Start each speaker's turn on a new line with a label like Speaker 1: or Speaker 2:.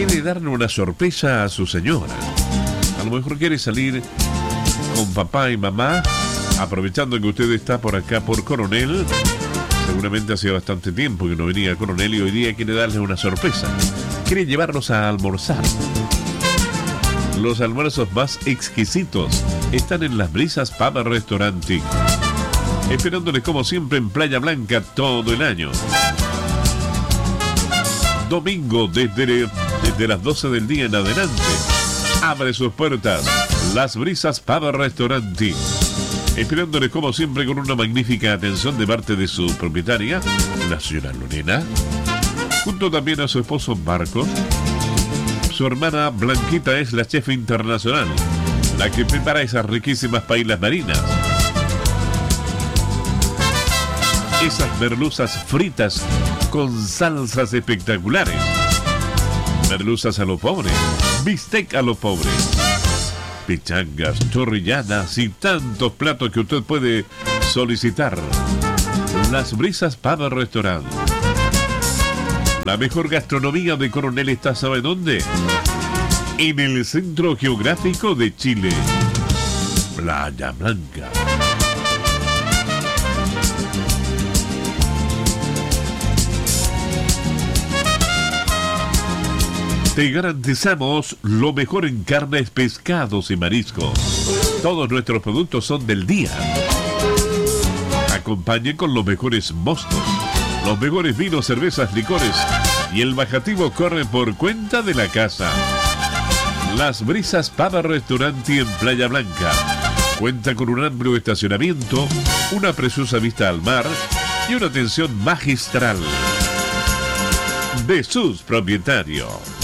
Speaker 1: quiere darle una sorpresa a su señora. A lo mejor quiere salir con papá y mamá, aprovechando que usted está por acá por Coronel. Seguramente hacía bastante tiempo que no venía a Coronel y hoy día quiere darles una sorpresa. Quiere llevarlos a almorzar. Los almuerzos más exquisitos están en Las Brisas Pub Restaurante, esperándoles como siempre en Playa Blanca todo el año. Domingo desde las 12 del día en adelante. Abre sus puertas Las Brisas Pub Restaurante, esperándoles como siempre con una magnífica atención de parte de su propietaria, la señora Lorena, junto también a su esposo Marcos. Su hermana Blanquita es la chef internacional, la que prepara esas riquísimas paellas marinas. Esas merluzas fritas con salsas espectaculares. Merluzas a lo pobre, bistec a lo pobre, pichangas, chorrillanas y tantos platos que usted puede solicitar. Las Brisas Pub Restaurant. La mejor gastronomía de Coronel está, ¿sabe dónde? En el centro geográfico de Chile, Playa Blanca. Te garantizamos lo mejor en carnes, pescados y mariscos. Todos nuestros productos son del día. Acompañen con los mejores mostos, los mejores vinos, cervezas, licores, y el bajativo corre por cuenta de la casa. Las Brisas Pub Restaurante en Playa Blanca. Cuenta con un amplio estacionamiento, una preciosa vista al mar y una atención magistral de sus propietarios.